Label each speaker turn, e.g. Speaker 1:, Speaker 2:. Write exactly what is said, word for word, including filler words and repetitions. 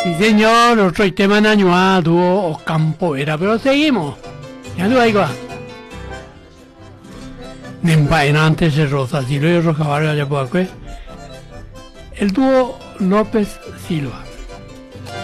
Speaker 1: Sí, señor, otro tema en año dúo o campo era, pero seguimos. Ya tú ahí va. Nempaenante se rosa, si lo yo rojaba ya por acá. El dúo López Silva.